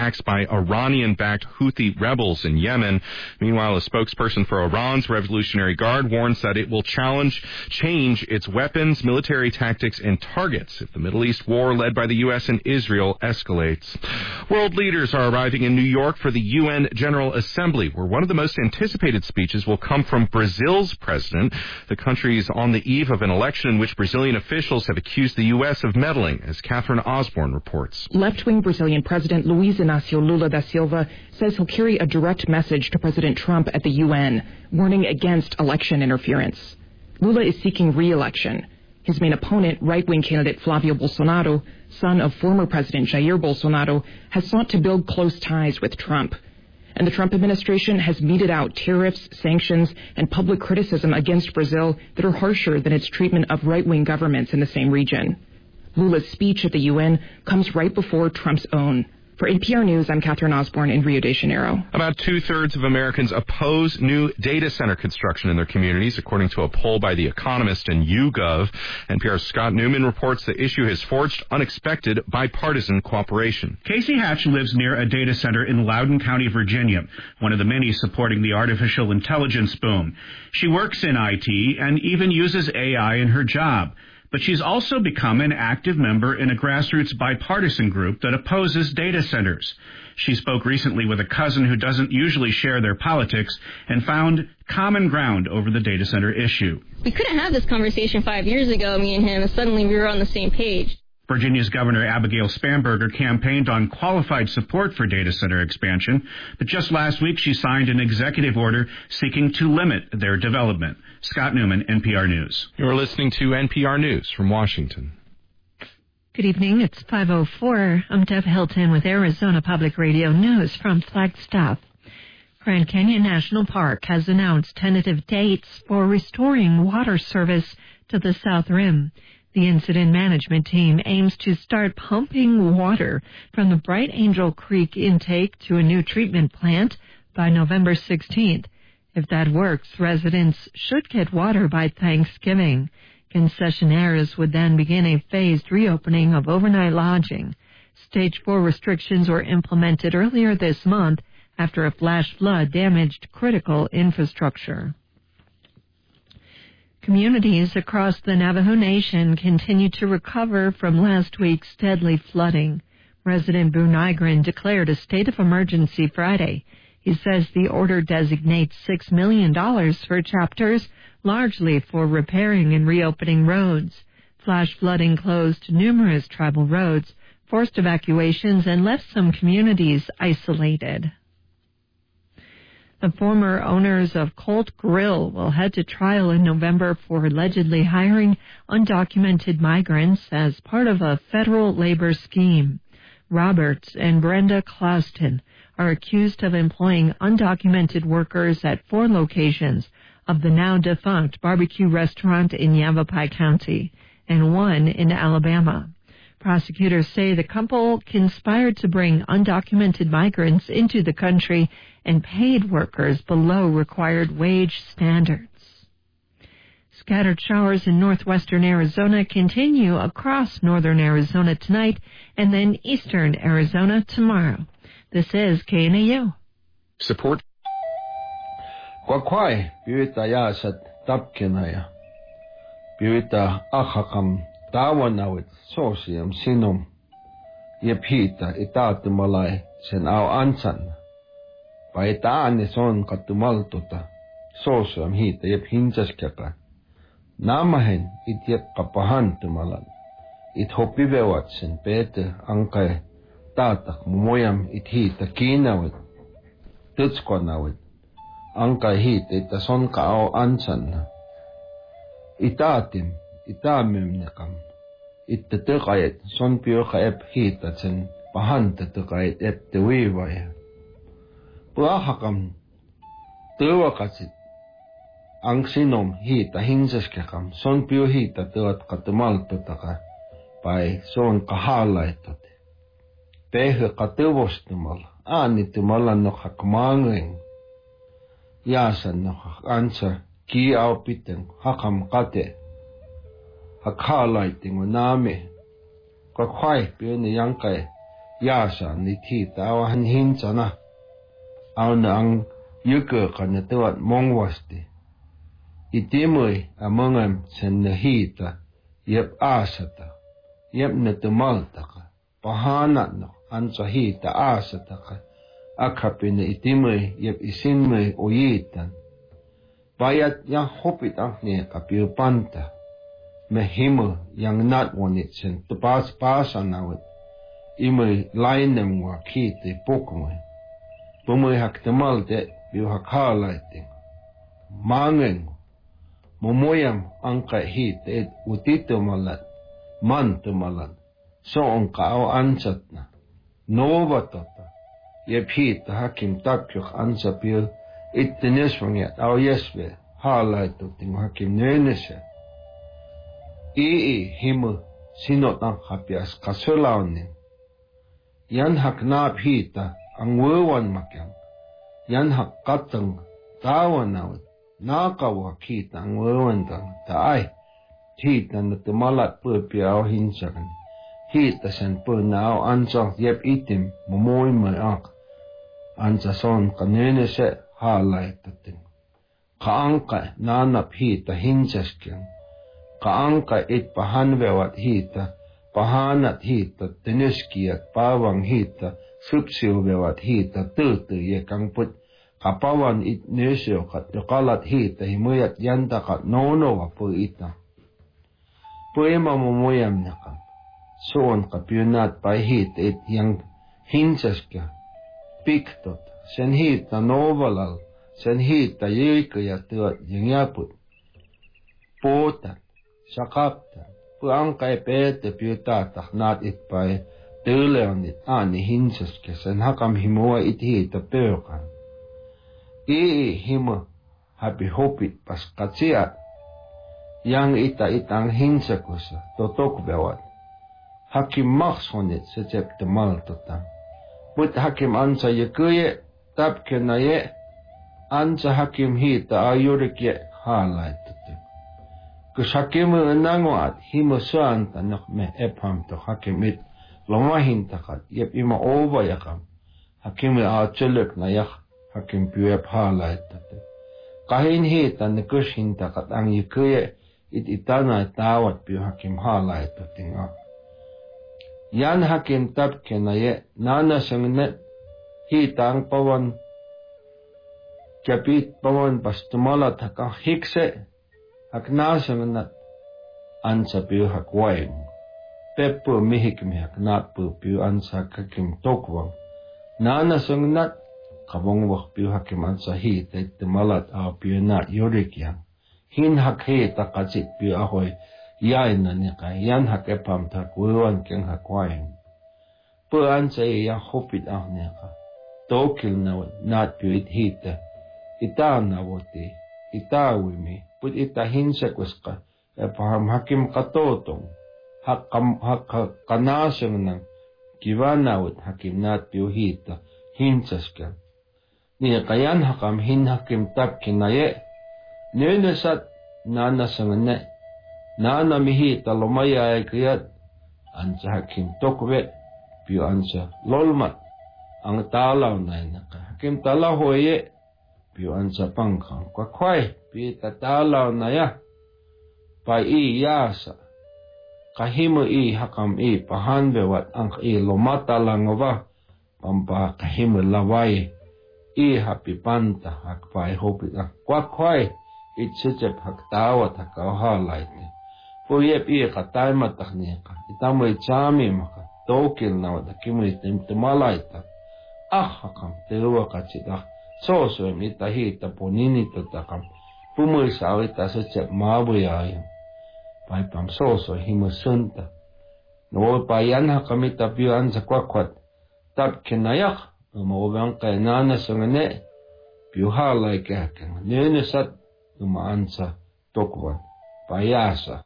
attacks by Iranian-backed Houthi rebels in Yemen. Meanwhile, a spokesperson for Iran's Revolutionary Guard warns that it will change its weapons, military tactics, and targets if the Middle East war led by the U.S. and Israel escalates. World leaders are arriving in New York for the UN General Assembly, where one of the most anticipated speeches will come from Brazil's president. The country is on the eve of an election in which Brazilian officials have accused the U.S. of meddling, as Catherine Osborne reports. Left-wing Brazilian President Luiz Inácio Lula da Silva says he'll carry a direct message to President Trump at the UN, warning against election interference. Lula is seeking re-election. His main opponent, right-wing candidate Flávio Bolsonaro, son of former President Jair Bolsonaro, has sought to build close ties with Trump. And the Trump administration has meted out tariffs, sanctions, and public criticism against Brazil that are harsher than its treatment of right-wing governments in the same region. Lula's speech at the UN comes right before Trump's own. For NPR News, I'm Catherine Osborne in Rio de Janeiro. About two-thirds of Americans oppose new data center construction in their communities, according to a poll by The Economist and YouGov. NPR's Scott Newman reports the issue has forged unexpected bipartisan cooperation. Casey Hatch lives near a data center in Loudoun County, Virginia, one of the many supporting the artificial intelligence boom. She works in IT and even uses AI in her job. But she's also become an active member in a grassroots bipartisan group that opposes data centers. She spoke recently with a cousin who doesn't usually share their politics and found common ground over the data center issue. We couldn't have this conversation 5 years ago, me and him, and suddenly we were on the same page. Virginia's Governor Abigail Spanberger campaigned on qualified support for data center expansion, but just last week she signed an executive order seeking to limit their development. Scott Newman, NPR News. You're listening to NPR News from Washington. Good evening. It's 5:04. I'm Deb Hilton with Arizona Public Radio News from Flagstaff. Grand Canyon National Park has announced tentative dates for restoring water service to the South Rim. The incident management team aims to start pumping water from the Bright Angel Creek intake to a new treatment plant by November 16th. If that works, residents should get water by Thanksgiving. Concessionaires would then begin a phased reopening of overnight lodging. Stage 4 restrictions were implemented earlier this month after a flash flood damaged critical infrastructure. Communities across the Navajo Nation continue to recover from last week's deadly flooding. President Boo Nygren declared a state of emergency Friday. He says the order designates $6 million for chapters, largely for repairing and reopening roads. Flash flooding closed numerous tribal roads, forced evacuations, and left some communities isolated. The former owners of Colt Grill will head to trial in November for allegedly hiring undocumented migrants as part of a federal labor scheme. Roberts and Brenda Clouston are accused of employing undocumented workers at 4 locations of the now-defunct barbecue restaurant in Yavapai County and 1 in Alabama. Prosecutors say the couple conspired to bring undocumented migrants into the country and paid workers below required wage standards. Scattered showers in northwestern Arizona continue across northern Arizona tonight and then eastern Arizona tomorrow. This is KNAU. Support. Kwakwai, biwita yasat tapkinaya. Biwita achakam tawanawit sosiam sinum. Yepita itatumalai sen au ansan. Paitaani son katumaltuta. Sosiam hita yep hinjaskaka. Namahen ityep kapahantumalan. It hopivewatsen pete ankai tatak mumoyam it hita kinawit. Tutskwanawit. Ankai hita ita son kao ansan. Itatim, itamimnikam. Ittatukayet son piyoka ep hita sen pahantatukayet ep tewiwaya. Puahakam tuwakasit. Ang sinom hita hinsaskakam son piyo hita tuat katumaltutaka pai son kahalaitut. Pehe katuvostumal aanitumalan no hakmangring. Yasan no ansa ki au piteng hakam kate. Hakhalaiting unami. Kwakwai piyo ni yangkay yasa ni thita awan hinsana awan ang yuke kana tuat mongwasti itimui amongam sen hita yep asata yep natumaltaka pahana no ansa hita asataka akapine itimui yep isinmui oyitan bayat yang hopit angni kapiu panta mehimu yang nat wanit sen tepas pasanawat imui lainem wa kite pokmui pumui hak temalte biu hak halaiting mangen momoyam angka hit utito malat mantu malat so angka au ansatna nova tota yep hit hakim tapyok ansa piu ittenesvanget au yesve halaitu ting hakim nenese himu sinot ang hapias kasulaunin yan hak naap hita ang wewan makyang yan hak katang tawanawat nakawa kita ang wewan tang taay hita na tumalat po piaw hinsakan hita san po naaw ansang yep itim mumoy mayak ansa son kanene se halay tating kaangka nanap hita hinsaskyan kaangka it pahanwewat hita pahanat hita tenuskiat pawang hita supsiwewat hita tutu ye kangput kapawan it nesyo kat yokalat hita himuyat yanta kat nono wa po ita po ema mumuyam nakam soon kapyunat pa hita it yang hinsaska piktot sen hita novalal sen hita yikaya tuat yang yaput potat sakaptan puang kay pete piuta taknat itpay tuleonit ani hinsas kesen hakam himua ithita peukan himo happy hopit pas katsiat yang itang hinsakusa totok bewat hakim maksonit secep temal totang put hakim ansa yekuye tap kenaye ansa hakim hita ayurikye halay tutung Kushakim nangwat himo suan tanak me epham to hakimit lomahin takat yep ima over yakam hakim chuluk na yak hakim piep halay tate kahin hita kushin takat ang yikuye itana tawat piu hakim halay tatinga yan hakim tap kenaye nana sangnet hita ang pawan kapit pawan pastumala taka hikse haknasang nat ansa piu hakwain peppo mihik mi haknat piu ansa kakim tokwang nanasang nat kabong wak piu hakim ansa hit et malat a piu nat yorikyang hin hakhe takatsit piu ahoy yain na nika yan hakepam takwewan keng hakwain po ansa iya hopit ah nika tokil na nat piu it hita ita na wote ita wimi put ita hinsakuska paham hakim katotong kanasang ng kiwanawat hakim nat piuhita hinsaska niya kayan hakam hakim tap kinaye nenasat nanasang ne nanamihita lumayay kayat ansa hakim tokwe piu ansa lolmat ang talaw na naka hakim talahoye piu ansa pangkang kwakway pi tatalaw na ya pa yasa kahimo hakam pahanbewat ang lomata langova pampa kahimo laway happy panta hakpay hopit kwakway itsitsep haktawat hakahalay puyep katay mataknika itamoy chami maka tokil na wadakimo itimtimalayta hakam tewa katsita soso mitahita ponini tatakam pumuy sawita sa cep mabuyayan pay pam soso himusunta no payan hakamita piuan sa kwakwat tap kinayak umawang kay nanasangane piuhalay kakang nenasat umaan sa tokwan payasa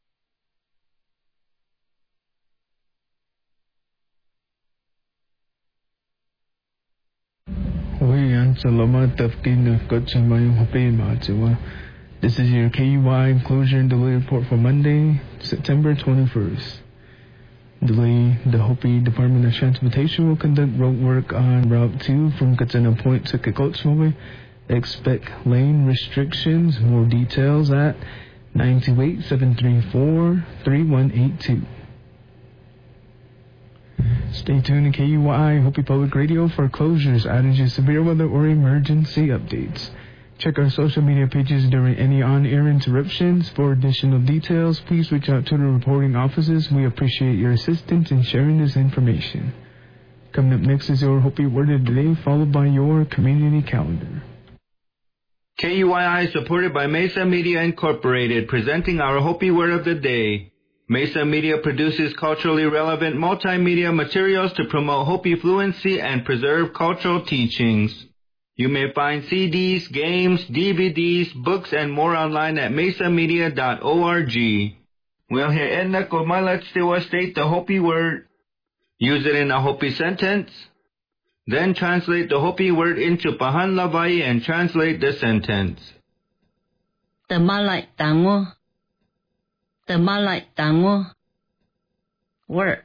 Salamat tafkin of Kotsamayong Hapima. This is your KUY Closure and Delay Report for Monday, September 21st. Delay, the Hopi Department of Transportation will conduct road work on Route 2 from Katsina Point to Kekotsumobe. Expect lane restrictions. More details at 928-734-3182. Stay tuned to KUYI Hopi Public Radio for closures, outages, severe weather, or emergency updates. Check our social media pages during any on-air interruptions. For additional details, please reach out to the reporting offices. We appreciate your assistance in sharing this information. Coming up next is your Hopi Word of the Day, followed by your community calendar. KUYI is supported by Mesa Media Incorporated, presenting our Hopi Word of the Day. Mesa Media produces culturally relevant multimedia materials to promote Hopi fluency and preserve cultural teachings. You may find CDs, games, DVDs, books, and more online at mesamedia.org. We'll hear Edna Komalatstiwa state the Hopi word, use it in a Hopi sentence, then translate the Hopi word into Pahan Lavai and translate the sentence. Temalai tango, work.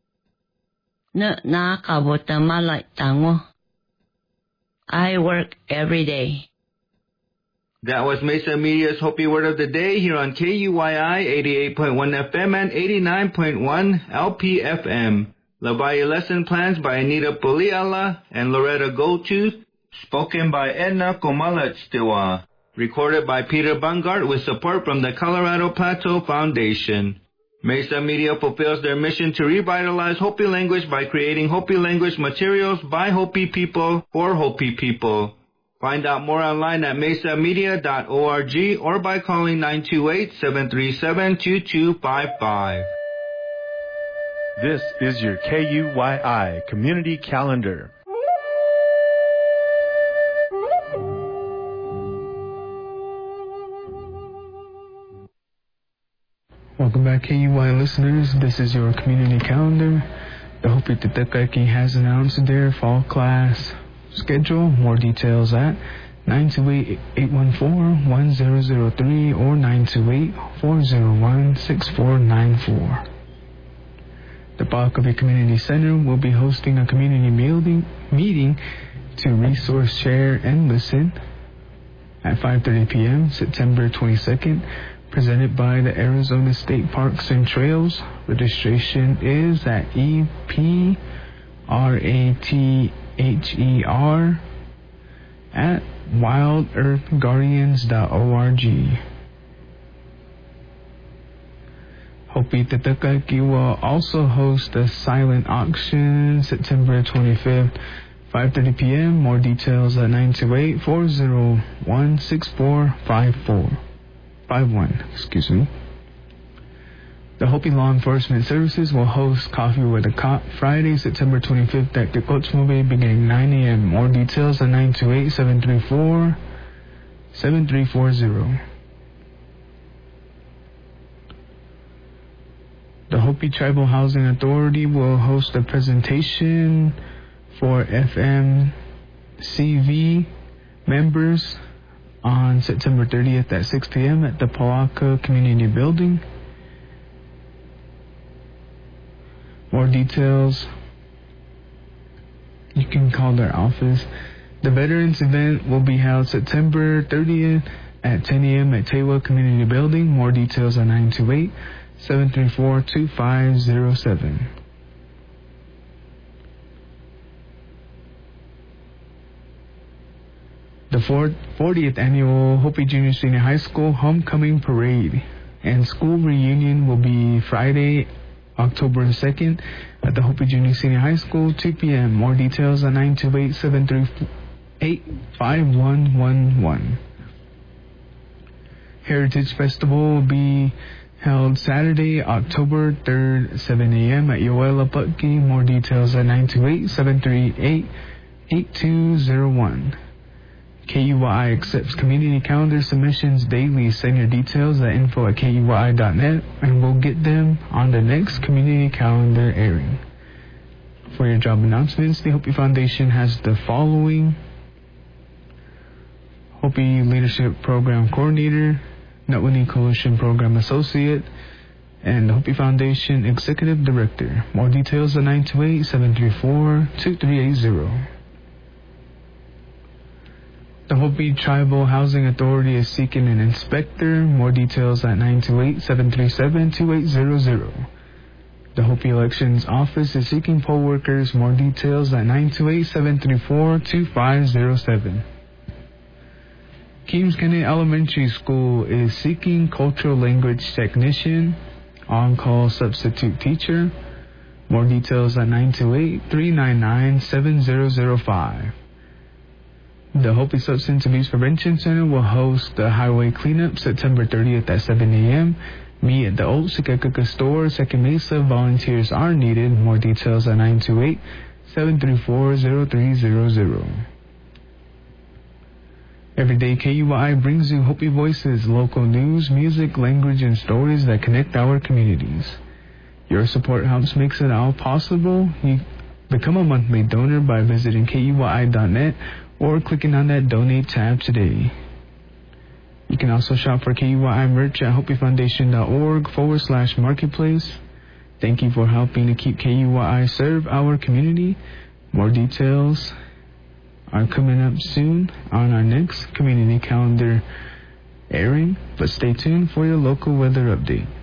Na kabo temalai tango. I work every day. That was Mesa Media's Hopi Word of the Day here on KUYI 88.1 FM and 89.1 LPFM. Lavai lesson plans by Anita Poliala and Loretta Goldtooth. Spoken by Edna Komalatstiwa. Recorded by Peter Bungart with support from the Colorado Plateau Foundation. Mesa Media fulfills their mission to revitalize Hopi language by creating Hopi language materials by Hopi people for Hopi people. Find out more online at mesamedia.org or by calling 928-737-2255. This is your KUYI Community Calendar. Welcome back, KUYI listeners. This is your community calendar. The Hopi Tetekaki has announced their fall class schedule. More details at 928-814-1003 or 928-401-6494. The Pa'akabi Community Center will be hosting a community meeting to resource, share, and listen at 5:30 p.m. September 22nd. Presented by the Arizona State Parks and Trails. Registration is at EPRATHER at wildearthguardians.org. Hopi Tetekaki will also host a silent auction September 25th, 5:30 p.m. More details at 928-401-6451. The Hopi Law Enforcement Services will host Coffee with a Cop Friday, September 25th at Kekotsumobe beginning 9 a.m. More details at 928-734-7340. The Hopi Tribal Housing Authority will host a presentation for FMCV members on September 30th at 6 p.m. at the Palaka Community Building. More details, you can call their office. The Veterans event will be held September 30th at 10 a.m. at Tewa Community Building. More details at 928-734-2507. The 40th Annual Hopi Junior Senior High School Homecoming Parade and School Reunion will be Friday, October 2nd at the Hopi Junior Senior High School, 2 p.m. More details at 928-738-5111. Heritage Festival will be held Saturday, October 3rd, 7 a.m. at Yoela Putki. More details at 928-738-8201. KUYI accepts community calendar submissions daily. Send your details at info@kuyi.net and we'll get them on the next community calendar airing. For your job announcements, the Hopi Foundation has the following: Hopi Leadership Program Coordinator, Nutwini Coalition Program Associate, and the Hopi Foundation Executive Director. More details at 928-734-2380. The Hopi Tribal Housing Authority is seeking an inspector. More details at 928-737-2800. The Hopi Elections Office is seeking poll workers. More details at 928-734-2507. Keams Kennett Elementary School is seeking cultural language technician, on-call substitute teacher. More details at 928-399-7005. The Hopi Substance Abuse Prevention Center will host the highway cleanup September 30th at 7 a.m. Meet at the old Sikakaka store, Second Mesa. Volunteers are needed. More details at 928-734-0300. Everyday KUI brings you Hopi Voices, local news, music, language, and stories that connect our communities. Your support helps makes it all possible. You become a monthly donor by visiting KUI.net or clicking on that donate tab today. You can also shop for KUI merch at hopifoundation.org/marketplace. Thank you for helping to keep KUI serve our community. More details are coming up soon on our next community calendar airing, but stay tuned for your local weather update.